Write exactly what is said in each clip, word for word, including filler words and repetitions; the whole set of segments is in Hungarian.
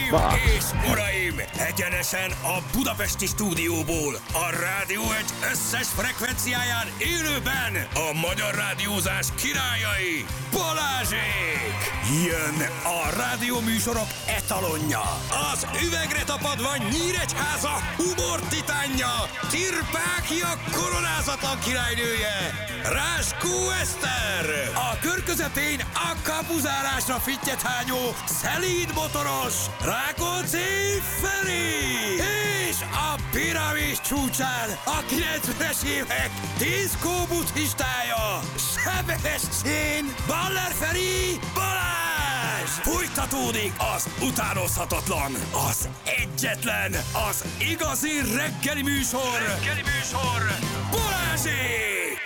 Hölgyeim és uraim, egyenesen a budapesti stúdióból, a Rádió egy összes frekvenciáján élőben a magyar rádiózás királyai, Balázsék! Jön a rádióműsorok etalonja, az üvegre tapadva Nyíregyháza humor titánja, Tirpákia koronázatlan királynője, Ráskó Eszter! A kör közepén a kapuzárásra fittyethányó, szelíd motoros, Rákóczi Feri! És a piramis csúcsán a kilencvenes évek diszkó buddhistája, Sebestyén Baller Feri Balázs! Fújtatódik az utánozhatatlan, az egyetlen, az igazi reggeli műsor, reggeli műsor, Balázsék!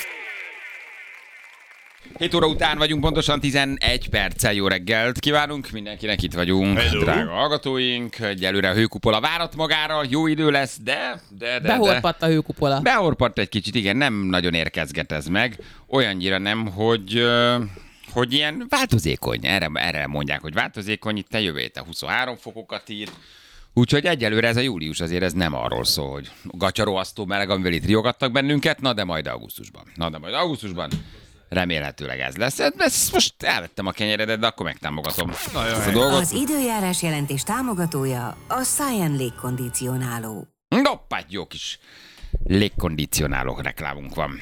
hét óra után vagyunk, pontosan tizenegy perccel. Jó reggelt kívánunk, mindenkinek itt vagyunk. Hello. Drága hallgatóink, egyelőre a hőkupola várat magára, jó idő lesz, de... de, de Behorpadt a hőkupola. Behorpadt egy kicsit, igen, nem nagyon érkezget ez meg. Olyannyira nem, hogy... hogy ilyen változékony, erre, erre mondják, hogy változékony, itt a jövő héten huszonhárom fokokat ír. Úgyhogy egyelőre ez a július azért ez nem arról szól, hogy gacsaróasztó meleg, amivel itt riogattak bennünket, na de majd augusztusban. Na de majd augusztusban remélhetőleg ez lesz. Ezt most elvettem a kenyeredet, de akkor megtámogatom ezt a dolgot. Az időjárás jelentés támogatója a Science légkondicionáló. Noppát, jó kis légkondicionáló reklámunk van.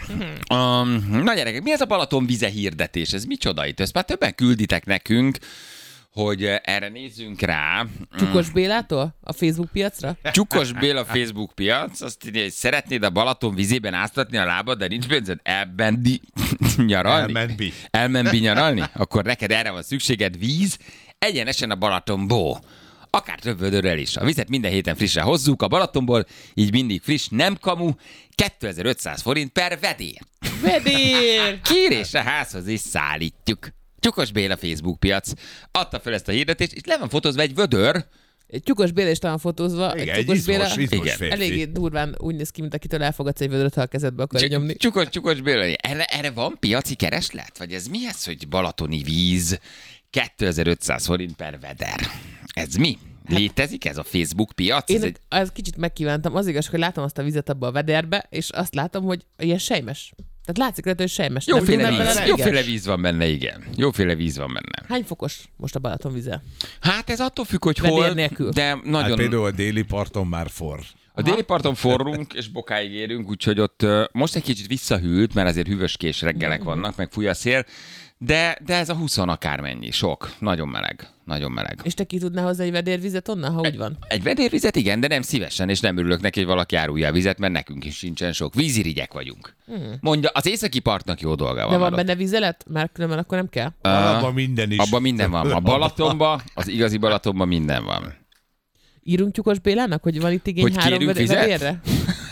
Um, na gyerekek, mi ez a Balaton vize hirdetés? Ez micsoda itt? Ezt már többen külditek nekünk, hogy erre nézzünk rá. Csukos Bélától? A Facebook piacra? Csukos Béla Facebook piac, azt írja, hogy szeretnéd a Balaton vizében áztatni a lábad, de nincs pénzed elbendi nyaralni? Elmenbi. Elmenbi nyaralni? Akkor neked erre van szükséged, víz, egyenesen a Balatonból. Akár több vödörrel is. A vizet minden héten frissen hozzuk a Balatonból, így mindig friss, nem kamu, kétezer-ötszáz forint per vedér. Vedér! Kérésre házhoz is szállítjuk. Csukos Béla Facebook piac adta fel ezt a hirdetést, és le van fotózva egy vödör. Egy Csukos Béla is talán fotózva. Igen, egy Csukos egy izmos, Béla izmos Igen. férfi. eléggé durván úgy néz ki, mint akitől elfogadsz egy vödröt, ha a kezedbe akarja nyomni. Csukos, csukos Béla. Erre, erre van piaci kereslet? Vagy ez mi ez, hogy balatoni víz kétezer-ötszáz forint per veder? Ez mi? Létezik ez a Facebook piac? Én Ez egy... egy... kicsit megkívántam. Az igaz, hogy látom azt a vizet abba a vederbe, és azt látom, hogy ilyen sejmes. Tehát látszik rajta, hogy sejmes. Nem Jóféle minden víz, bele jóféle víz van benne, igen. Jóféle víz van benne. Hány fokos most a Balaton vize? Hát ez attól függ, hogy Vedér hol, nélkül. de Hát nagyon... például a déli parton már forr. A déli parton forrunk, és bokáig érünk, úgyhogy ott uh, most egy kicsit visszahűlt, mert azért hűvöskés reggelek vannak, meg fúj a szél, de, de ez a húsz akármennyi, sok, nagyon meleg, nagyon meleg. És te ki tudnál hozni egy vedérvizet onnan, ha úgy van? Egy vedérvizet igen, de nem szívesen, és nem örülök neki, hogy valaki árulja a vizet, mert nekünk is sincsen sok. Vízirigyek vagyunk. Hmm. Mondja, az északi partnak jó dolga van. De van már benne vízelet? Mert különben akkor nem kell. ott. Abban minden is. Abban minden van. A Balatonban, az igazi Balatonban minden van. Írunk Csukos Bélának, hogy van itt igény Hogy három kérünk vizet? vedérre?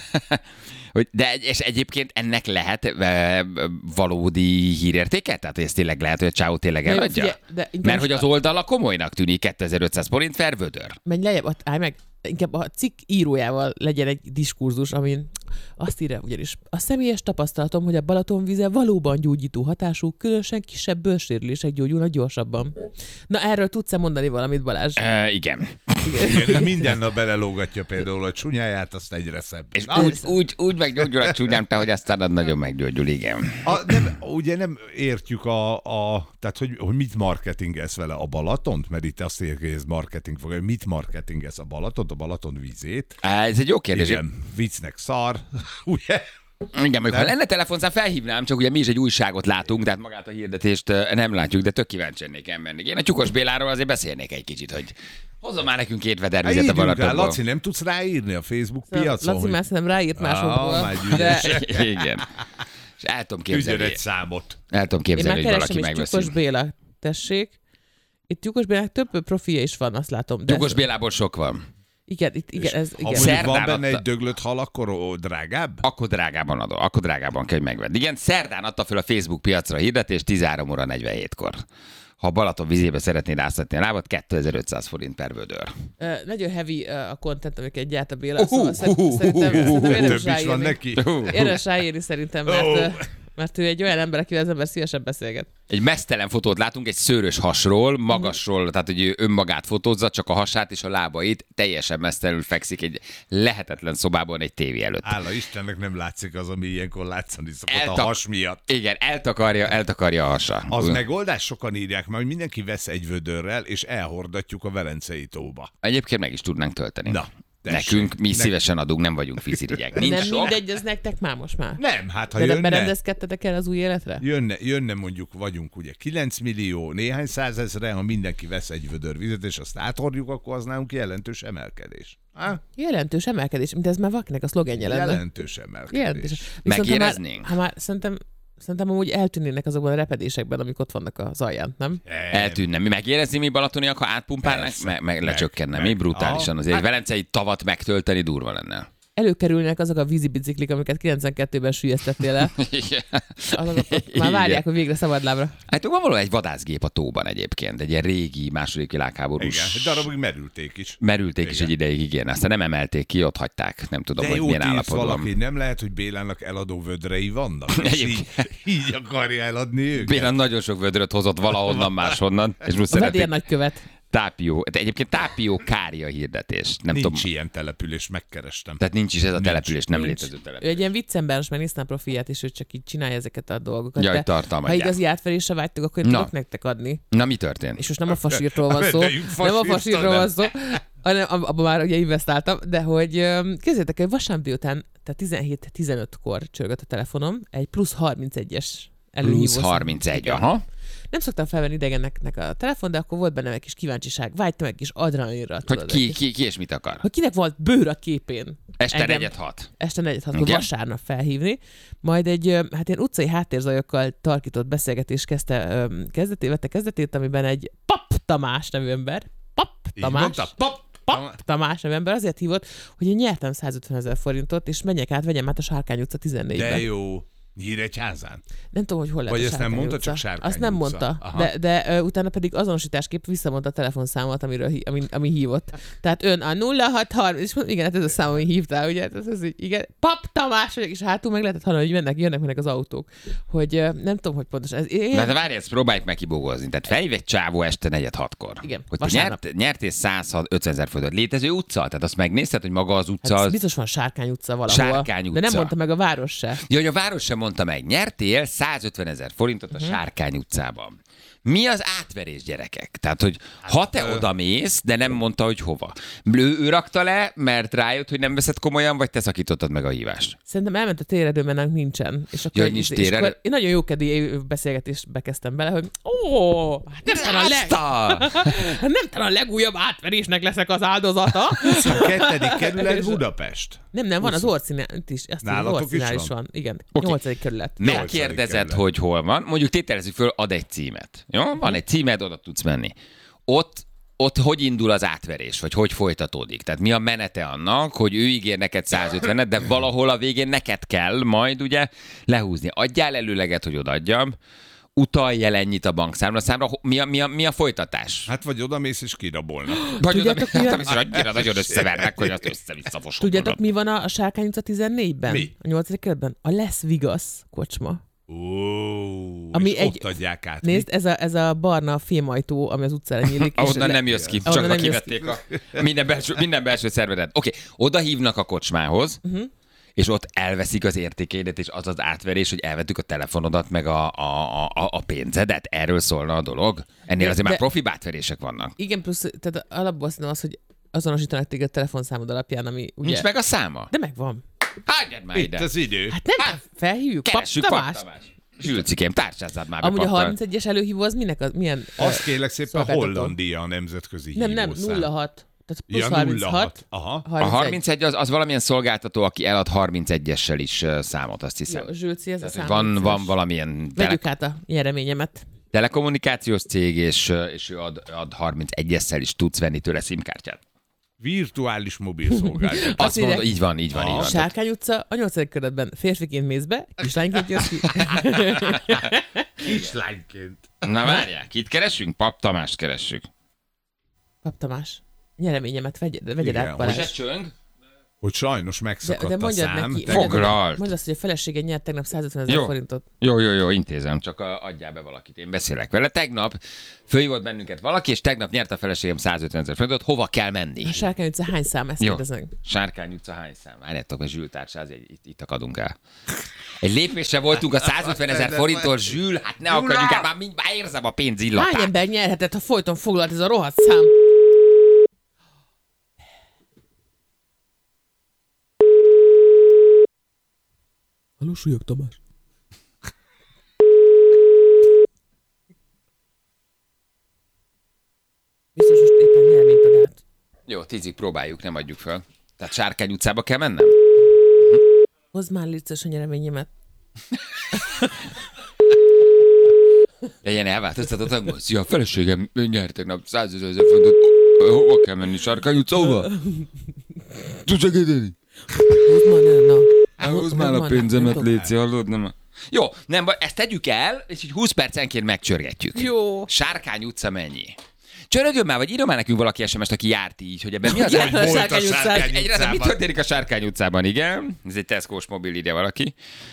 Hogy, de és egyébként ennek lehet e, valódi hírértéke? Tehát hogy ez tényleg lehet, hogy a csávó tényleg Na jó, eladja? figyelj, de inkább Mert hogy az oldala komolynak tűnik, kétezer-ötszáz forint per vödör. Menj lejjebb, ott állj meg. Inkább a cikk írójával legyen egy diskurzus, amin azt írja ugyanis. A személyes tapasztalatom, hogy a Balaton vize valóban gyógyító hatású, különösen kisebb bőrsérülések gyógyulnak gyorsabban. Na erről tudsz-e mondani valamit, Balázs? E, igen. Igen, minden nap belelógatja például a csúnyáját, azt egyre szebb. És Na, úgy, úgy, úgy meggyógyul a csúnyám, te, hogy aztán az nagyon meggyógyul, igen. A, nem, ugye nem értjük a, a tehát hogy, hogy mit marketingez vele a Balatont, mert itt azt érjük, hogy ez marketing fog, mit marketingez a Balatont, a Balaton vízét. Ez egy jó kérdés. Igen, viccnek szar, ugye? Igen, még ha lenne telefonszám, felhívnám, csak ugye mi is egy újságot látunk, tehát magát a hirdetést nem látjuk, de tök kíváncsi lennék elmenni. Én a Csukos Béláról azért beszélnék egy kicsit, hogy hozzon már nekünk két vedervizet a Írjunk rá, Balatonból. Laci, nem tudsz ráírni a Facebook piacon? Laci már szerintem ráírt másokból. Ah, már de Igen. És el tudom küldjön képzelni, egy számot. el tudom én képzelni, már hogy valaki keresem is megveszi. Csukos Béla. Tessék. Itt Csukos Bélának több profilja is van, azt látom. De Csukos ez- Bélából sok van. Igen, itt, igen, ez, Ha igen. mondjuk Szerdán van benne adta- egy döglött hal, akkor ó, drágább? Akkor drágában adom, akkor drágában kell, hogy megvedd. Igen, szerdán adta fel a Facebook piacra a hirdetés tizenhárom óra negyvenhétkor. Ha Balaton vizébe szeretnéd áztatni a lábat, kétezer-ötszáz forint per vödör. Uh, nagyon heavy uh, a content, amiket gyárt a Béla, Uh, szóval uh, szerint- uh, szerintem, uh, uh, szerintem érdemes Több is van ráírni. neki. Érdemes ráírni szerintem, mert Oh. uh, Mert ő egy olyan ember, akivel az ember szívesen beszélget. Egy mesztelen fotót látunk egy szőrös hasról, magasról, tehát hogy ő önmagát fotózza, csak a hasát és a lábait, teljesen mesztelenül fekszik egy lehetetlen szobában egy tévé előtt. Hála Istennek nem látszik az, ami ilyenkor látszani szokott Eltak- a has miatt. Igen, eltakarja, eltakarja a hasa. Az megoldás, sokan írják már, hogy mindenki vesz egy vödörrel, és elhordatjuk a Velencei tóba. Egyébként meg is tudnánk tölteni. Na, tessék. Nekünk, mi Ne- szívesen adunk, nem vagyunk vízirigyek. Nincs Nem sok. mindegy, ez nektek már most már. Nem, hát ha De jönne, berendezkedtetek el az új életre? jönne, jönne mondjuk, vagyunk ugye kilenc millió, néhány százezre, ha mindenki vesz egy vödör vizet, és azt áthordjuk, akkor az nálunk jelentős emelkedés. Há? Jelentős emelkedés, mint ez már valakinek a szlogenje lenne. Jelentős emelkedés. Jelentős. Viszont Megéreznénk? Ha már, ha már szerintem, szerintem amúgy eltűnnének azokban a repedésekben, amik ott vannak az alján, nem? Eltűnne. Mi megérezni mi balatoniak, ha átpumpálnák? Persze, Meg, meg meg, lecsökkenne. meg. Mi brutálisan. Aha. Azért egy Hát- velencei tavat megtölteni durva lenne. Előkerülnek azok a vízibiciklik, amiket kilencvenkettőben süllyesztettél el. Azok ott már várják, hogy végre szabadlábra. Hát van valami egy vadászgép a tóban egyébként. Egy ilyen régi második világháborús. Igen, egy darabig merülték is. Merülték Igen. is egy ideig, igen. Aztán nem emelték ki, ott hagyták. Nem tudom, De hogy jó, milyen írsz állapotban. valaki, nem lehet, hogy Bélának eladó vödrei vannak, és így, így akarja eladni őket. Béla nagyon sok vödröt hozott valahonnan máshonnan, és most A vedér szeretnék nagykövet. tápió. De egyébként tápió kária hirdetés. Nem Nincs tudom. ilyen település, megkerestem. Tehát nincs is ez a település, nem Nincs. létező Ő település. egy ilyen viccember, most már néztem a profilját, és ő csak így csinálja ezeket a dolgokat. Jaj, De tartalmat ha gyárt. igazi átverésre vágytok, akkor én Na. tudok nektek adni. Na, mi történt? És most nem a fasírtól van szó, Rendeljük nem a fasírtól, fasírtról nem. van szó, hanem ab- abban már ugye investáltam, de hogy öm, képzeljétek, hogy vasárnap délután, tehát tizenhét tizenötkor csörgött a telefonom, egy plusz harmincegyes előhívó. Plusz szám. harmincegy, Igen. aha. Nem szoktam felvenni idegeneknek a telefon, de akkor volt benne egy kis kíváncsiság, vágytam egy kis adrenalinra. Hogy tudod, ki, egy kis- ki, ki és mit akar? Hogy kinek volt bőr a képén. Este Engem- negyed hat. Este negyed hatkor Igen. vasárnap felhívni, majd egy ö, hát ilyen utcai háttérzajokkal tarkított beszélgetés kezdte, ö, kezdetét, vette kezdetét, amiben egy Pap Tamás nevű ember, Pap Így Tamás, mondta? Pap! Pap Tamás nevű ember azért hívott, hogy én nyertem százötven ezer forintot, és menjek át, vegyem át a Sárkány utca tizennégybe. De jó. Nyíregyházán? Nem tudom, hogy hol lett Vagy a ezt nem Sárkány mondta, utca. csak Sárkány Azt nem utca. mondta, Aha. de, de ö, utána pedig azonosításképp visszamondta a telefonszámot, amiről, hí- ami, ami hívott. Tehát ön a nulla hat harminc, és mondom, igen, hát ez a szám, ami hívtál, ugye? Ez, ez így, igen. Pap Tamás vagyok, és hátul meg lehetett hallani, hogy mennek, jönnek mennek az autók. Hogy ö, nem tudom, hogy pontosan. Ez, én, Na de várj, ezt próbáljuk meg kibógozni. Tehát felhív egy csávó este negyed hatkor. Igen, Hogy te vasárnap. nyert, nyertél százötven ezer forintot. Létező utca? Tehát azt megnézted, hogy maga az utca hát az... biztos van Sárkány utca valahol. Sárkány De utca. nem mondta meg a város se. Ja, hogy a város sem mondta meg. Nyertél százötven ezer forintot a Sárkány utcában. Mi az átverés, gyerekek? Tehát, hogy ha te oda mész, de nem mondta, hogy hova. Ő, ő rakta le, mert rájött, hogy nem veszed komolyan, vagy te szakítottad meg a hívást? Szerintem elment a téredő, mert nálunk nincsen. És akkor, Ja, nincs és téredő? akkor én nagyon jókedély beszélgetést bekezdtem bele, hogy ó, hát nem talán a, leg... Rázta! hát nem talán a legújabb átverésnek leszek az áldozata. huszonkettő kerület Budapest. Nem, nem, van az Orcinál is. Ezt az Nálatok Orcinál is is van? van. Igen, Oké. nyolcadik kerület. Megkérdezed, kerület. hogy hol van. Mondjuk tételezzük föl, ad egy címet. Jó? Van egy címed, oda tudsz menni. Ott ott hogy indul az átverés, vagy hogy folytatódik? Tehát mi a menete annak, hogy ő ígér neked százötvenet, de valahol a végén neked kell majd ugye lehúzni. Adjál előleget, hogy odaadjam, utalj el ennyit a bankszámla számra. Mi a, mi a, mi a folytatás? Hát vagy odamész és kirabolnak. Vagy oda, Tudjátok, mi a- hát, és annyira nagyon összevernek, hogy azt össze-vissza Tudjátok, mi van a, a Sárkány utca tizennégyben? Mi? A nyolcadik kerületben? A Lesz Vigasz kocsma. Ó, Ami és egy- ott adják át. Nézd, ez a, ez a barna fémajtó, ami az utcára nyílik. és Ahonnan le- nem jössz ki, Ahonnan csak nem ha jössz kivették a minden belső, minden belső szervedet. Oké, okay. Oda hívnak a kocsmához, uh-huh. és ott elveszik az értékeidet, és az az átverés, hogy elvettük a telefonodat, meg a, a, a, a pénzedet. Erről szólna a dolog. Ennél De- azért de- már profi átverések vannak. Igen, plusz, tehát alapból szerintem az, hogy azonosítanak téged telefonszámod alapján, ami ugye... Nincs meg a száma? De megvan. Hagyjad már Itt ide. az idő. Hát nem, hát, felhívjuk. Keressük Pap Pap Tamás. Tamás. Zsülcikém, tárcsázzad már be Amúgy a Pappal. harmincegyes előhívó az minek, az, milyen... Azt ö, kérlek szépen, szolgáltató? Hollandia a nemzetközi Nem, nem, hívószám. nulla hat. Tehát plusz Ja, nulla harminchat. hat. Aha. A harmincegy. harmincegy az, az valamilyen szolgáltató, aki elad harmincegyessel is ö, számot, azt hiszem. Jó, Zsülci, ez a Tehát, hogy szám. van, van valamilyen tele- Vegyük át a nyereményemet. telekommunikációs cég, és, ö, és ő ad, ad harmincegyessel is tudsz venni tőle SIM-kártyát. Virtuális mobil szolgáltató. Azt írják- mondod, így van, így van, így van. Sárkány utca, a nyolcadik kerületben férfiként mész be, kislányként jössz ki. Kislányként. Na várják, itt keresünk? Pap Tamást keressük. Pap Tamás, nyereményemet vegyed, vegyed Igen, át, Most Balázs. ez csöng? hogy sajnos megszakadt de, de a szám. neki, Te- Foglalt. Mondd azt, hogy a felesége nyert tegnap százötvenezer Jó. forintot. Jó, jó, jó, intézem, csak a, adjál be valakit, én beszélek vele. Tegnap fölhívott bennünket valaki, és tegnap nyert a feleségem százötvenezer forintot, hova kell menni? A Sárkány utca hány szám, ezt Jó, kérdeznek? Sárkány utca hány szám? Várjátok, mert Zsül társáz, itt, itt akadunk el. Egy lépésre voltunk a százötvenezer forinttól, Zsül, hát ne akadjunk el, már, mind, már érzem a pénz Hány illatát. ember nyerhetett, ha folyton foglalt ez a rohadt szám? Halló, Súlyog Tamás. Biztos, most éppen nyerménytagát. Jó, tízig próbáljuk, nem adjuk fel. Tehát Sárkány utcába kell mennem? Hozd már létszes a nyereményemet. Legyen elváltoztatott hangban. Szia, a feleségem nyert tegnap százezer forintot. Hova kell menni? Sárkány utca, hova? Tudsz segíteni? Hozd már, ne, na. Hozd már a pénzemet, Léci, hallod? Nem. Jó, nem baj, ezt tegyük el, és így húsz percenként megcsörgetjük. Jó. Sárkány utca mennyi? Csörögjön már, vagy írjon már nekünk valaki es em est, aki járt így, hogy ebben mi az Járj, át... a Sárkány Volt a utcán. Sárkány Egyre, mi utcában. történik a Sárkány utcában, igen? Ez egy Tesco-s mobil, írja valaki.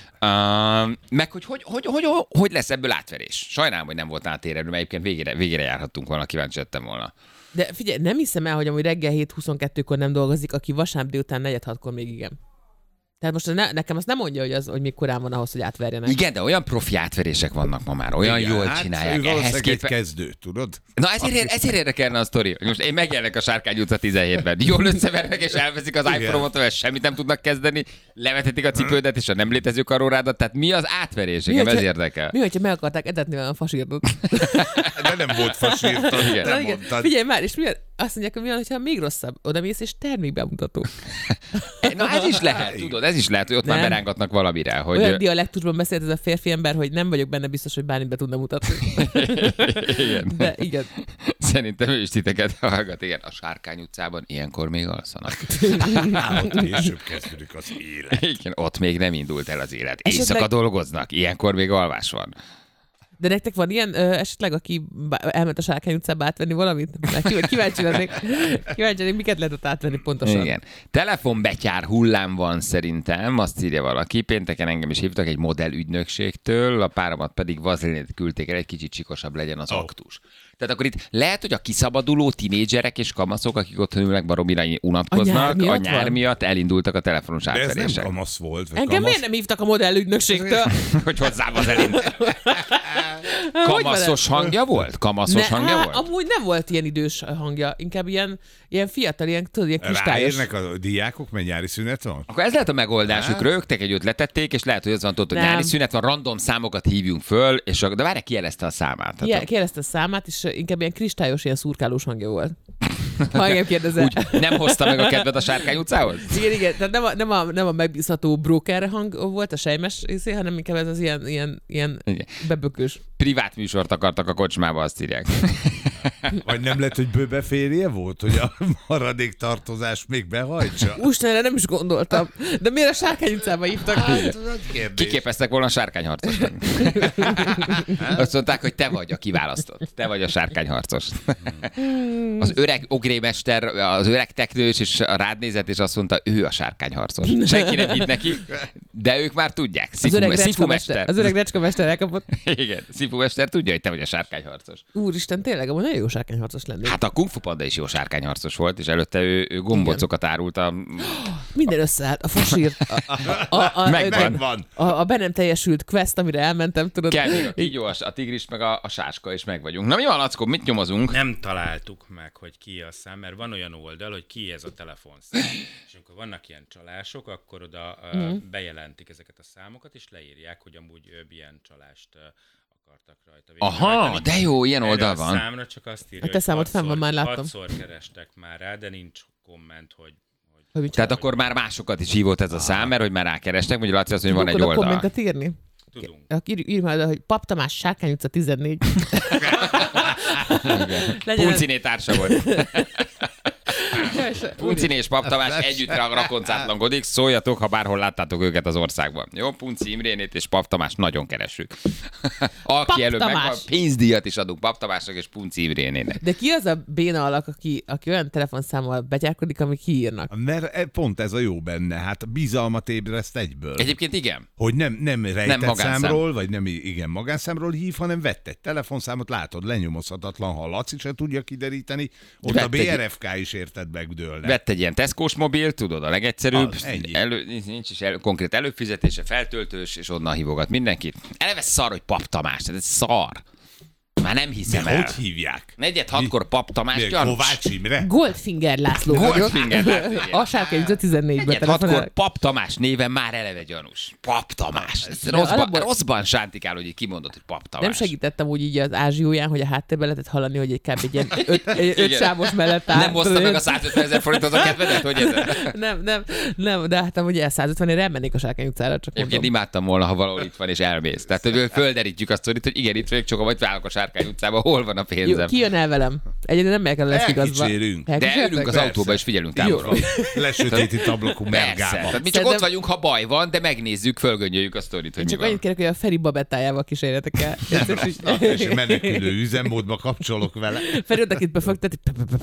Uh, meg hogy hogy, hogy, hogy hogy hogy lesz ebből átverés? Sajnálom, hogy nem volt átérelő, mert egyébként végére, végére járhattunk volna, kíváncsi lettem volna. De figyelj, nem hiszem el, hogy amúgy reggel hét huszonkettőkor nem dolgozik, aki vasárnap délután negyed hatkor még igen. Tehát most ne, nekem azt nem mondja, hogy, az, hogy még korán van ahhoz, hogy átverjenek. Igen, de olyan profi átverések vannak ma már, olyan Igen, jól hát csinálják. Ő Ehhez valószínűleg egy képest... kezdő, tudod? Na ezért, ezért érdekelne a sztori. Most én megjelennek a Sárkány utca tizenhétben. Jól összevernek és elveszik az Igen. iPhone-ot, mert semmit nem tudnak kezdeni, levethetik a cipődet és a nem létező karórádat. Tehát mi az átverés? Engem ez hogyha- érdekel. Mi, hogyha meg akarták etetni velem a fasírtot? De nem volt fasírtad, Igen. te Na, igen. mondtad. Figyelj már, és mi, azt mondják, hogy mi van, hogyha még rosszabb, oda mész és termékbemutató. Na ez is lehet, tudod, ez is lehet, hogy ott már Nem. berángatnak valamire. Hogy... Olyan dialektusban beszélt ez a férfi ember, hogy nem vagyok benne biztos, hogy bármit be tudna mutatni. Igen. De igen. Szerintem ő is titeket hallgat. Igen, a Sárkány utcában ilyenkor még alszanak. Á, ott később kezdődik az élet. Igen, ott még nem indult el az élet. Esetleg- Éjszaka dolgoznak, ilyenkor még alvás van. De nektek van ilyen ö, esetleg, aki bá- elment a Sárkány utcába átvenni valamit? Mert kíváncsi- Kíváncsi lennék, kíváncsi lennék, miket lehet ott átvenni pontosan. Igen. Telefonbetyár hullám van szerintem, azt írja valaki. Pénteken engem is hívtak egy modellügynökségtől, a páromat pedig vazelinét küldték el, egy kicsit csikosabb legyen az Ó. aktus. Tehát akkor itt lehet, hogy a kiszabaduló tinédzserek és kamaszok, akik otthon ülnek baromira unatkoznak, A nyár miatt a nyár van? miatt elindultak a telefonos De ez nem átverések. kamasz volt. Vagy Engem kamasz... miért nem hívtak a modellügynökségtől? Hogy hozzá vazelin. Hogy Kamaszos hangja volt? Kamaszos Ne, hangja hát, volt? amúgy nem volt ilyen idős hangja, inkább ilyen, ilyen fiatal, ilyen, tudod, ilyen kristályos. Ráérnek a diákok, mert nyári szünet van? Akkor ez lehet a megoldásuk, rögtek egy ötletették, és lehet, hogy az van, tudod, hogy Nem. nyári szünet van, random számokat hívjunk föl, és a, de várj, kijelezte a számát. Hát Ki- Kérdezte a számát, és inkább ilyen kristályos, ilyen szurkálós hangja volt. Ha engem kérdezel. úgy nem hozta meg a kedved a Sárkány utcához? Igen, igen, tehát nem a, nem a, nem a megbízható broker hang volt, a sejmes részé, hanem inkább ez az ilyen, ilyen, ilyen Igen. bebökős. Privát műsort akartak a kocsmába, azt írják. Vagy nem lett, hogy bőbe férje volt, hogy a maradék tartozás még behajtsa? Úristen, erre nem is gondoltam. De miért a Sárkány utcába hívtak? Hát, kérdés. Kiképeztek volna a sárkányharcos. Azt mondták, hogy te vagy a kiválasztott. Te vagy a sárkányharcos. Az öreg ogrémester, az öreg teknős, és rád nézett, és azt mondta, ő a sárkányharcos. Senki nem hitt neki, de ők már tudják. Az Szifu, öreg szifumester. recskamester, az öreg recskamester elkapott. Igen, szifumester tudja, hogy te vagy a sárkányharcos. Úristen, tényleg, amúgy nagyon jó sárkányharcos lennék. Hát a Kung Fu Panda is jó sárkányharcos volt, és előtte ő, ő gombocokat árult a... Minden összeállt, a fasír, a, a, a, Megvan. Megvan. a, a be nem teljesült quest, amire elmentem, tudod. Kell még a kígyó, a tigris, meg a, a sáska, és meg vagyunk. Na mi van, Lackó, mit nyomozunk? Nem találtuk meg, hogy ki a szám, mert van olyan oldal, hogy ki ez a telefonszám. És amikor vannak ilyen csalások, akkor oda uh, bejelentik ezeket a számokat, és leírják, hogy amúgy uh, milyen csalást uh, akartak rajta Aha, végrehajtani. de jó, ilyen Erre oldal a van. számra csak azt írja, A te hogy számod fenn van, hatszor- már láttam. hatszor kerestek már rá, de nincs komment, hogy... hogy... Hogy mit Tehát csinál? akkor már másokat is hívott ez a szám, mert hogy már rákerestek, mondja Laci azt, hogy van egy Tudok oda oldal. kommentet írni? Tudunk. Akkor írj, írj már oda, hogy Pap Tamás, Sárkány utca tizennégy. Legyen ez- Punciné társa volt. Punciné Puncini és Pap Tamás együtt rakoncátlankodik, szóljatok, ha bárhol láttátok őket az országban. Jó, Punci Imrénét és Pap Tamás nagyon keressük. Aki előbb megvan, pénzdíjat is adunk Pap Tamásnak és Punci Imrénének. De ki az a béna alak, aki, aki olyan telefonszámmal betyárkodik, ami kiírnak? Mert pont ez a jó benne, hát bizalmat ébreszt egyből. Egyébként igen. Hogy nem, nem rejtett Nem számról, vagy nem igen magánszámról hív, hanem vett egy telefonszámot, látod, lenyomozhatatlan, ha Laci se tudja kideríteni, ott vett a bé er ef ká egy... is érted megdőlne. Vett egy ilyen Tesco-s mobil, tudod, a legegyszerűbb. Az, ennyi. Elő, nincs is el, konkrét előfizetése, feltöltős, és onnan hívogat mindenkit. Eleve szar, hogy Pap Tamás, tehát ez szar. Már nem hiszem de el. hogy hívják? Negyed hatkor Pap Tamás, gyanús. Kovács Imre? Goldfinger László Goldfinger vagyok. László. A Sárkány tizennégyben Negyed hatkor Pap Tamás néven már eleve gyanús. Pap Tamás. Ez rosszban, alapból... rosszban sántikál, hogy így kimondott, hogy Pap Tamás. Nem segítettem úgy így az ázsióján, hogy a háttérben lehetett hallani, hogy egy kb. Egy ilyen öt, egy öt sávos mellett áll. Nem hozta meg a százötven ezer forint az a kedvedet, hogy ez? Nem, nem, nem, de hát hogy el százötvenére elmennék a Sárkány utcára, csak Egyébként mondom. imádtam volna, ha valahol itt van és elmész. Tehát, hogy földerítjük azt, hogy igen, itt vagyok, csak vagy válok a Sárkány utcába, hol van a pénzem. Jó, ki jön el velem? Egyedül nem megyek el lesz igazba. Elkicsérünk. De ülünk az autóba és figyelünk távolról. Lesötétít ablakú Persze. mergába. Tehát mi csak Szerintem- ott vagyunk, ha baj van, de megnézzük, fölgöngyöljük a sztorit, hogy Én mi csak van. annyit kérek, hogy a Feri babettájával kísérjetek el. És menekülő üzemmódba kapcsolok vele. Feri oda itt befogtat.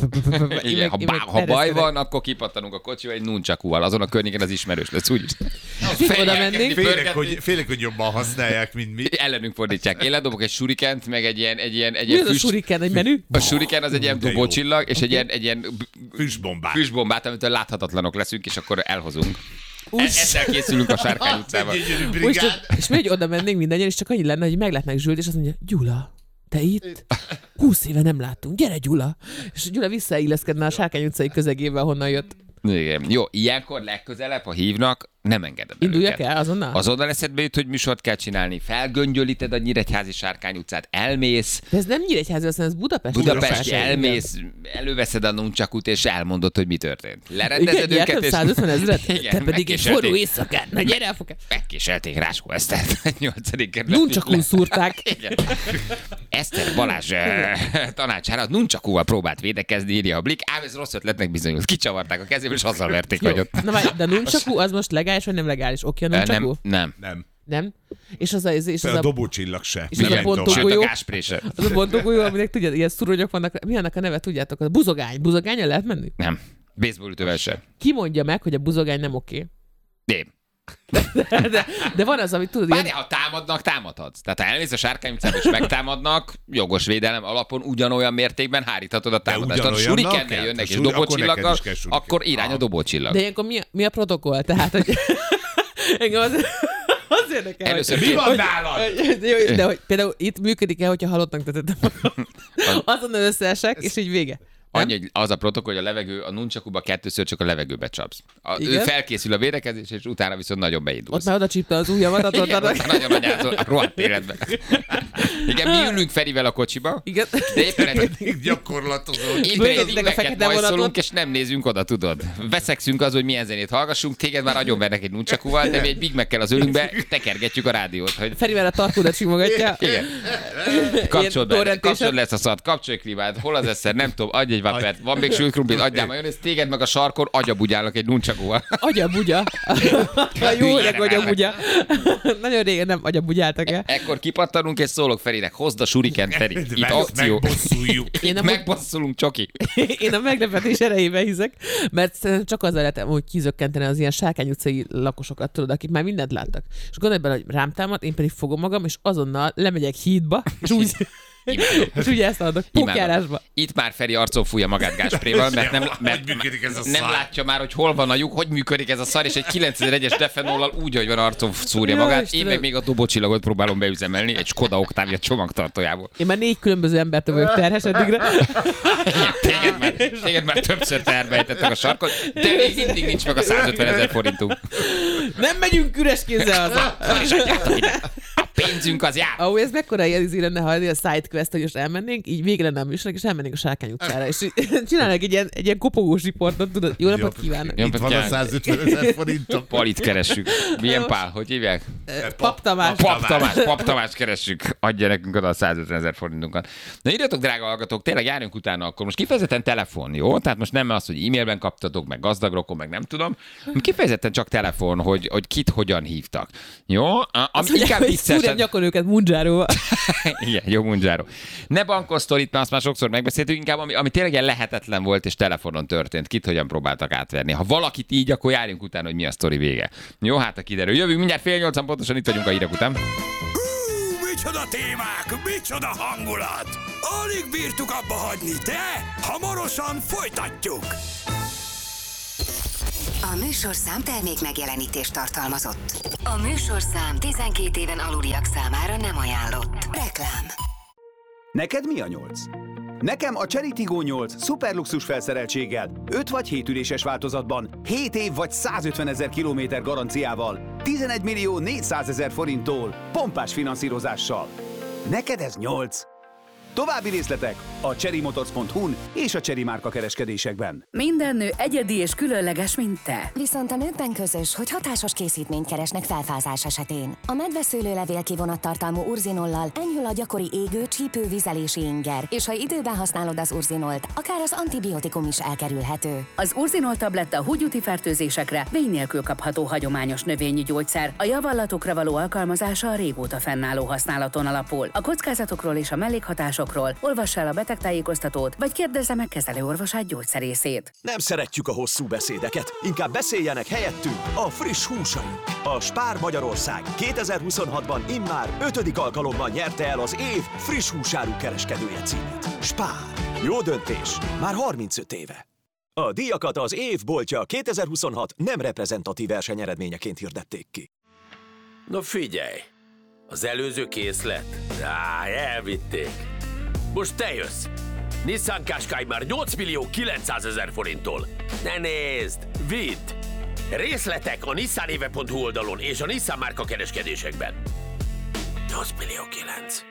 Igen, ha, bá, ha baj van, akkor kipattanunk a kocsival egy nuncsakúval. Azon a környéken az ismerős lesz, úgyis. Fig oda menni. Félek, hogy, félek, hogy jobban használják, mint mi. Ellenünk fordítják. Én ledobok egy surikent, meg egy ilyen, egy ilyen, egy Mi ilyen az a füst. suriken, egy menü? A suriken az egy ilyen De jó. dobócsillag, és egy ilyen, egy ilyen b- Füstbombák. füstbombát, amitől láthatatlanok leszünk, és akkor elhozunk. E- ezzel készülünk a Sárkány utcában. Gyönyörű Most, brigád. és mi, hogy oda mennénk mindannyian, és csak annyi lenne, hogy meglátnánk Zsült, és azt mondja, Gyula, te itt? Húsz éve nem láttunk, gyere Gyula! És Gyula visszailleszkedne a Sárkány utcai közegébe, honnan jött. Igen. Jó, ilyenkor legközelebb, ha hívnak, nem engeded el Induljak őket. el azonnal? Azonnal eszedbe jut, hogy műsort kell csinálni, felgöngyölíted a Nyíregyházi Sárkány utcát, elmész, De ez nem Nyíregyházi, aztán ez Budapest. Budapest, elmész, előveszed a nuncsakut, és elmondod, hogy mi történt. Lerendezed Igen, őket, és... százötven ezret? Igen, Te pedig egy megkéselték. forró éjszakát. Na gyere, elfogad. Megkéselték Ráskó Esztert, nyolcadik kerület. Nuncsakún szúrták. Igen. Eszter Balázs eh, tanácsára nuncsakúval próbált védekezni, írja a Blik, ám ez rossz ötletnek bizonyult. Kicsavarták a kezéből, és azzal verték Jó. nagyot. Na várj, de a nuncsakú az most legális, vagy nem legális? Oké, a nuncsakú? Nem, nem. Nem. Nem? És az a, és az A a, dobócsillag se. És az a Nem bontó tovább. Sőt, a golyó. gásprése. az a bontogolyó, aminek tudjátok, ilyen szuronyok vannak. Mi annak a neve, tudjátok? A buzogány. Buzogányon lehet menni? Nem. Baseballütővel sem. Ki mondja meg, hogy a buzogány nem oké? Én. De, de van az, amit tudod, Várj, ilyen, ha támadnak, támadhatsz. Tehát ha elmész a Sárkány utcába és megtámadnak, jogos védelem alapon ugyanolyan mértékben háríthatod a támadást. Tehát ugyanolyannak surikennel kell? jönnek A és suri- akkor dobócsillaggal, neked is kell suriken. akkor irány a dobócsillag. de ilyenkor mi, a- mi a protokoll? Tehát, hogy engem az, az érdekel, Először hogy, Mi van hogy- nálad? hogy- jó, de hogy például itt működik-e, hogyha halottnak tetettem magam? Azonnal összeesek, és így vége. Nem? Annyi, hogy az a protokoll, hogy a levegő, a nuncsakúba kettőször csak a levegőbe csapsz. A, ő Igen? felkészül a védekezés, és utána viszont nagyon beindulsz. Ott már oda csípte az ujjamat, ott Igen, oda. ott nagyon anyázol a rohadt életben. Igen, mi ülünk Ferivel a kocsiba, Igen. de éppen egy, Még gyakorlatozó. éppen egy Fölvezetik a éveket fekete majszolunk, vonatot. és nem nézünk oda, tudod. Veszekszünk az, hogy milyen zenét hallgassunk, téged már agyonvernek egy nuncsakúval, de mi egy Big Mac-kel az ölünkbe tekergetjük a rádiót, hogy Ferivel a tarkódat simogatja. igen. Kapcsolod be, torrentésen. kapcsolod le ezt a szart, kapcsolj klímát, hol az eszer, nem tudom, adj egy vapert, van még sült krumplit, adjál majonéz, téged meg a sarkon agyabugyálnak egy nuncsakúval. Agyabugya. A jó Hülyére öreg agyabugya. Nagyon régen nem agyabugyáltak el. Ekkor kipattanunk, és szólok Ferinek, hozd a surikent, Feri. Itt Meg- akció. Megbosszuljuk. Én a, Megbasszulunk, csoki. én a meglepetés erejében hiszek, mert szerintem csak azzal lehet hogy kizökkenteni az ilyen Sárkány utcai lakosokat, tudod, akik már mindent láttak. És gondolj bele, hogy rám támad, én pedig fogom magam, és azonnal lemegyek hídba, és úgy, Imádom. és úgy ezt adok, pókjárásba. Itt már Feri arcon fújja magát gáspréval, mert nem, mert Hogy működik ez a nem szar? látja már, hogy hol van a lyuk, hogy működik ez a szar, és egy kilencezer-es defenollal úgy, hogy van arcon szúrja Jaj, magát. Én Istenem. meg még a dobócsillagot próbálom beüzemelni egy Skoda Octavia csomagtartójából. Én már négy különböző embertől vagyok terhes eddigre. Téged már, téged már többször terbejtettek a sarkon, de még mindig nincs meg a százötven ezer forintunk. Nem megyünk üres kézzel haza. És adjátok ide. A pénzünk az jár. Ahol ez mekkora jelzi lenne, ha a sidequest, hogy most elmennénk, így vége lenne a műsornak, és elmennénk a Sárkány utcára, és csinálnak egy ilyen, egy ilyen kopogós riportot, tudod, jó napot kívánok. Itt van a százötvenezer forintom. Palit keressük. Milyen Pál? Hogy hívják? Pap Tamás. Pap Tamás, Pap Tamás keressük. Adja nekünk oda a százötvenezer forintunkat. Na írjatok, drága hallgatók, tényleg járjunk utána akkor. Most kifejezetten telefon, jó? Tehát most nem az, hogy e-mailben kaptatok, meg gazdagrokon, meg nem tudom. Kifejezetten csak telefon, hogy, hogy kit hogyan hívtak. Jó? Ami inkább viccesen... nyakon őket Mundzsáróval. Igen, jó Mundzsáró. Ne bankosztorit, mert azt már sokszor megbeszéltük, inkább ami, ami tényleg ilyen lehetetlen volt, és telefonon történt. Kit hogyan próbáltak átverni. Ha valakit így, akkor járjunk utána, hogy mi a sztori vége. Jó, hát a kiderül. Jövünk mindjárt fél nyolcan, pontosan itt vagyunk a hírek után. Hú, micsoda témák, micsoda hangulat! Alig bírtuk abba hagyni, de hamarosan folytatjuk! A műsorszám termék megjelenítést tartalmazott. A műsorszám tizenkét éven aluliak számára nem ajánlott. Reklám. Neked mi a nyolc? Nekem a Chery Tiggo nyolc szuperluxus felszereltséggel, öt vagy hét üléses változatban, hét év vagy százötvenezer kilométer garanciával, tizenegy millió négyszázezer forinttól, pompás finanszírozással. Neked ez nyolc? További részletek a cherrymotors pont hu-n és a Chery márka kereskedésekben. Minden nő egyedi és különleges, mint te. Viszont a nőkben közös, hogy hatásos készítményt keresnek felfázás esetén. A medveszőlőlevél kivonattartalmú urzinollal enyhül a gyakori égő, csípő, vizelési inger, és ha időben használod az urzinolt, akár az antibiotikum is elkerülhető. Az urzinol tabletta húgyúti fertőzésekre vény nélkül kapható hagyományos növényi gyógyszer. A javallatokra való alkalmazása a régóta fennálló használaton alapul. A kockázatokról és a mellékhatásokról olvass el a betegtájékoztatót, vagy kérdezze meg kezelőorvosát, gyógyszerészét. Nem szeretjük a hosszú beszédeket, inkább beszéljenek helyettünk a friss húsaink. A Spár Magyarország kétezer-huszonhatban immár ötödik alkalommal nyerte el az év friss húsáru kereskedője címét. Spár. Jó döntés. Már harmincöt éve. A díjakat az év boltja kétezer-huszonhat nem reprezentatív versenyeredményeként hirdették ki. Na figyelj! Az előző készlet? Á, elvitték. Most te jössz. Nissan Qashqai már nyolc millió kilencszázezer forinttól. Ne nézd, vidd! Részletek a nissanéve pont hu oldalon és a Nissan márka kereskedésekben. nyolc millió kilenc.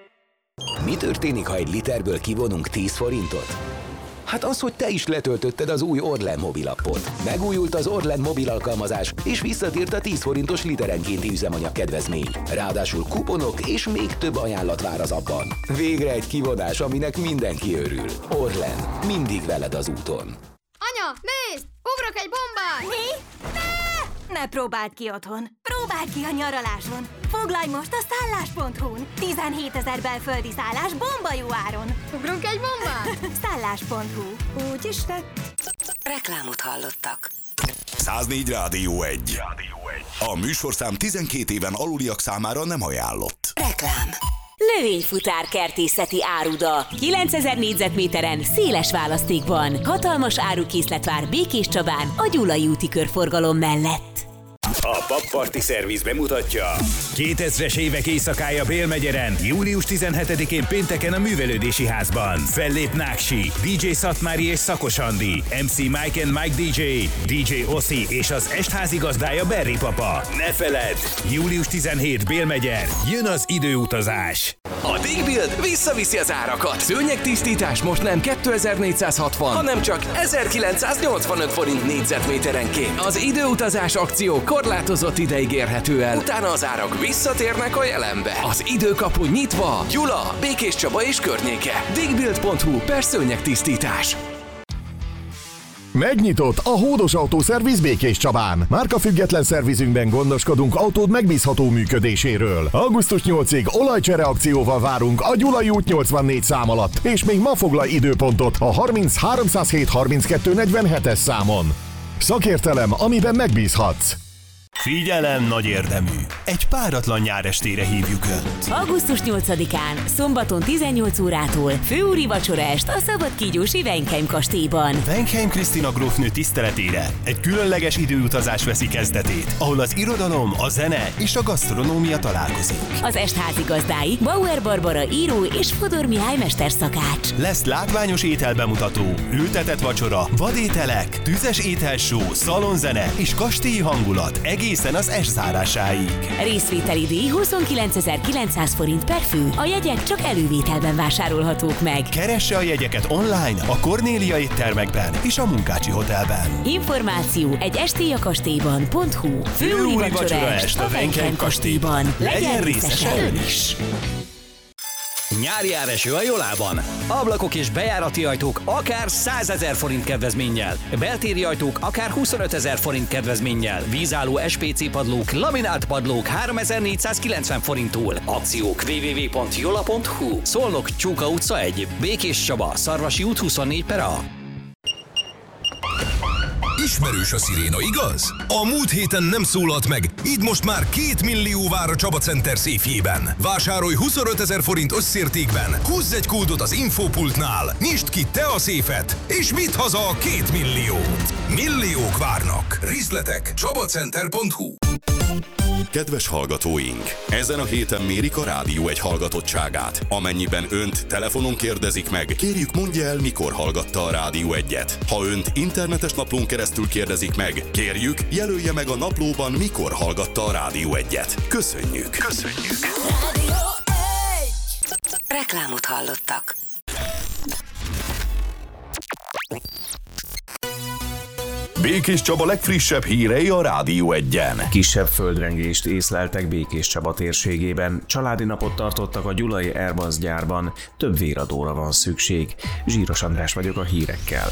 Mi történik, ha egy literből kivonunk tíz forintot? Hát az, hogy te is letöltötted az új Orlen mobilappot. Megújult az Orlen mobil alkalmazás, és visszatért a tíz forintos literenkénti üzemanyag kedvezmény. Ráadásul kuponok és még több ajánlat vár az appban. Végre egy kivonás, aminek mindenki örül. Orlen, mindig veled az úton. Anya, nézd! Ugrok egy bombát! Mi? Ne! Ne próbáld ki otthon. Próbáld ki a nyaraláson. Foglalj most a szállás pont hu-n. tizenhétezer belföldi szállás bomba jó áron. Ugrunk egy bombát? szállás pont hu. Úgy is lett. Reklámot hallottak. száznégy Rádió egy. A műsorszám tizenkét éven aluliak számára nem ajánlott. Reklám. Növényfutár kertészeti áruda. kilencezer négyzetméteren, széles választékban. Hatalmas árukészlet vár Békés Csabán, a Gyulai úti körforgalom mellett. A Papparti Szerviz bemutatja kétezres évek éjszakája Bélmegyeren, július tizenhetedikén pénteken a Művelődési Házban. Fellép Náksi, dé dzsé Szatmári és Szakos Andi, em cé Mike and Mike dé dzsé, dé dzsé Oszi és az estházigazdája Berri Papa. Ne feledd! július tizenhetedike Bélmegyer, jön az időutazás. A Digbuild visszaviszi az árakat. Szőnyegtisztítás most nem kétezer-négyszázhatvan, hanem csak ezerkilencszáznyolcvanöt forint négyzetméterenként. Az időutazás akció korlátozott ideig érhető el, utána az árak visszatérnek a jelenbe. Az időkapu nyitva, Gyula, Békés Csaba és környéke. digbuild pont hu per szőnyegtisztítás. Megnyitott a Hódos Autószerviz Békés Csabán. Márkafüggetlen szervizünkben gondoskodunk autód megbízható működéséről. augusztus nyolcadikáig olajcsere akcióval várunk a Gyulai út nyolcvannégy szám alatt, és még ma foglalj időpontot a harminc háromszázhét harminckettő negyvenhetes számon. Szakértelem, amiben megbízhatsz. Figyelem, nagy érdemű! Egy páratlan nyárestére hívjuk Önt. augusztus nyolcadikán, szombaton tizennyolc órától főúri vacsoraest a szabadkígyósi Wenkheim kastélyban. Wenkheim Krisztina grófnő tiszteletére egy különleges időutazás veszi kezdetét, ahol az irodalom, a zene és a gasztronómia találkozik. Az est házigazdái Bauer Barbara író és Fodor Mihály mesterszakács. Lesz látványos ételbemutató, ültetett vacsora, vadételek, tüzes ételshow, szalonzene és kastélyi hangulat egész egészen az es zárásáig. Részvételi díj huszonkilencezer-kilencszáz forint per fő. A jegyek csak elővételben vásárolhatók meg. Keresse a jegyeket online a Kornélia éttermekben és a Munkácsi Hotelben. Információ egy estélyakastélyban pont hu. Főúri vacsora est a Wenken kastélyban. Legyen részese ön is! Nyári áreső a Jolában. Ablakok és bejárati ajtók akár százezer forint kedvezménnyel. Beltéri ajtók akár huszonötezer forint kedvezménnyel. Vízálló es pé cé padlók, laminált padlók háromezer-négyszázkilencven forinttól. Akciók double-u double-u double pont jola pont hu. Szolnok, Csúka utca egy. Békés Csaba, Szarvasi út huszonnégy per A. Ismerős a sziréna, igaz? A múlt héten nem szólalt meg, így most már két millió vár a Csaba Center széfjében. Vásárolj huszonötezer forint összértékben, húzz egy kódot az infopultnál, nyisd ki te a széfet, és vidd haza a két milliót. Milliók várnak. Részletek csabacenter pont hu. Kedves hallgatóink! Ezen a héten mérik a Rádió egy hallgatottságát. Amennyiben önt telefonon kérdezik meg, kérjük mondja el, mikor hallgatta a Rádió egyet. Ha önt internetes naplón keresztül kérdezik meg, kérjük, jelölje meg a naplóban, mikor hallgatta a Rádió egyet. Köszönjük! Köszönjük! Reklámot hallottak. Békés Csaba legfrissebb hírei a Rádió egyen. Kisebb földrengést észleltek Békés Csaba térségében. Családi napot tartottak a gyulai Airbus gyárban. Több véradóra van szükség. Zsíros András vagyok a hírekkel.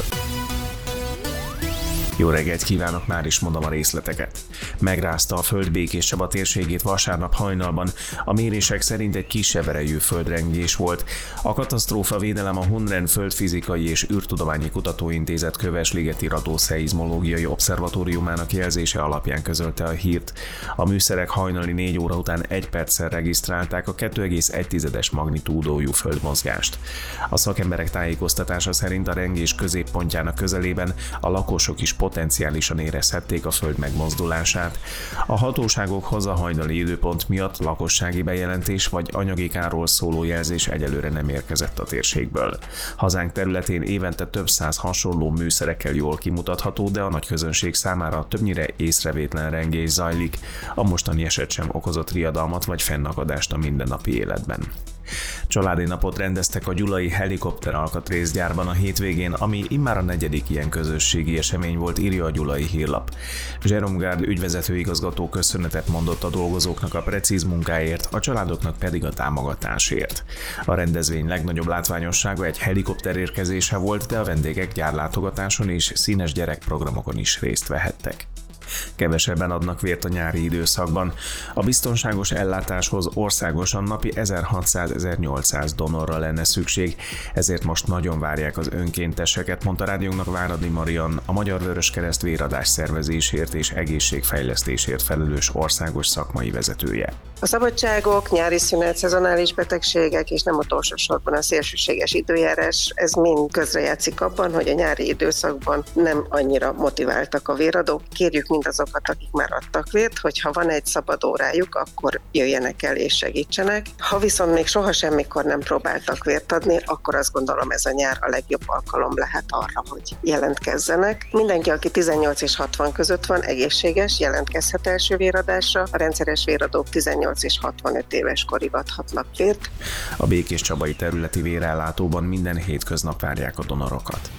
Jó reggelt kívánok, már is mondom a részleteket. Megrázta a föld Békés Csaba térségét vasárnap hajnalban. A mérések szerint egy kisebb erejű földrengés volt. A katasztrófavédelem a Hunren Földfizikai és űrtudományi kutatóintézet Kövesligeti Radószeizmológiai Obszervatóriumának jelzése alapján közölte a hírt. A műszerek hajnali négy óra után egy perccel regisztrálták a kettő egész egy magnitúdójú földmozgást. A szakemberek tájékoztatása szerint a rengés középpontjának közelében a lakosok is potenciálisan érezhették a föld megmozdulását. A hatóságokhoz a hajnali időpont miatt lakossági bejelentés vagy anyagi kárról szóló jelzés egyelőre nem érkezett a térségből. Hazánk területén évente több száz hasonló műszerekkel jól kimutatható, de a nagy közönség számára többnyire észrevétlen rengés zajlik. A mostani eset sem okozott riadalmat vagy fennakadást a mindennapi életben. Családi napot rendeztek a gyulai helikopter alkatrészgyárban a hétvégén, ami immár a negyedik ilyen közösségi esemény volt, írja a Gyulai Hírlap. Jerome Gard ügyvezető igazgató köszönetet mondott a dolgozóknak a precíz munkáért, a családoknak pedig a támogatásért. A rendezvény legnagyobb látványossága egy helikopter érkezése volt, de a vendégek gyárlátogatáson és színes gyerekprogramokon is részt vehettek. Kevesebben adnak vért a nyári időszakban. A biztonságos ellátáshoz országosan napi ezerhatszáz-ezernyolcszáz donorra lenne szükség, ezért most nagyon várják az önkénteseket, mondta rádiónknak Váradi Marian, a Magyar Vöröskereszt véradás szervezésért és egészségfejlesztésért felelős országos szakmai vezetője. A szabadságok, nyári szünet, szezonális betegségek és nem utolsó sorban a szélsőséges időjárás, ez mind közrejátszik abban, hogy a nyári időszakban nem annyira motiváltak a véradók. Kérjük mindazokat, akik már adtak vért, hogy ha van egy szabad órájuk, akkor jöjjenek el és segítsenek. Ha viszont még soha semmikor nem próbáltak vért adni, akkor azt gondolom, ez a nyár a legjobb alkalom lehet arra, hogy jelentkezzenek. Mindenki, aki tizennyolc és hatvan között van, egészséges, jelentkezhet első véradásra. A rendszeres véradók tizennyolc és hatvanöt éves korig adhatnak vért. A Békés Csabai területi vérellátóban minden hétköznap várják a donorokat.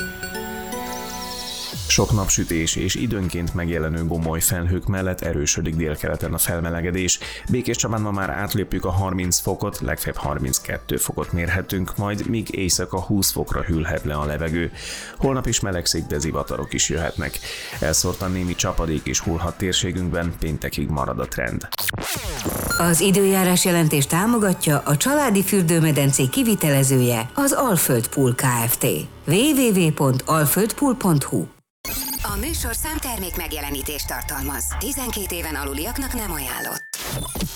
Sok napsütés és időnként megjelenő gomoly felhők mellett erősödik délkeleten a felmelegedés. Békés Csabán ma már átlépjük a harminc fokot, legfeljebb harminckettő fokot mérhetünk, majd míg éjszaka húsz fokra hűlhet le a levegő. Holnap is melegszik, de zivatarok is jöhetnek. Elszórtan némi csapadék is hullhat térségünkben, péntekig marad a trend. Az időjárás jelentés támogatja a családi fürdőmedencé kivitelezője, az Alföld Pool Kft. double-u double-u double-u pont alföld pool pont hu. A műsorszám termék megjelenítést tartalmaz. tizenkét éven aluliaknak nem ajánlott.